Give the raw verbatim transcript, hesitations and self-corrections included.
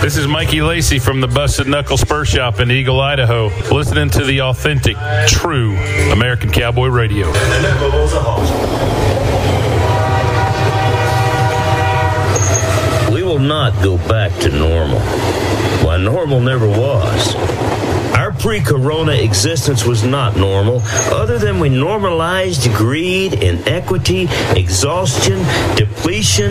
This is Mikey Lacey from the Busted Knuckle Spur Shop in Eagle, Idaho, listening to the authentic, true American Cowboy Radio. We will not go back to normal. Why, normal never was. Our pre-corona existence was not normal, other than we normalized greed, inequity, exhaustion, depletion,